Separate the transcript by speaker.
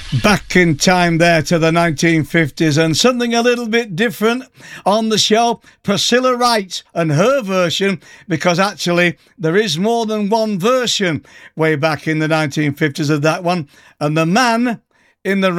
Speaker 1: Back in time there to the 1950s, and something a little bit different on the show. Priscilla Wright and her version, because actually there is more than one version way back in the 1950s of that one. And the man in the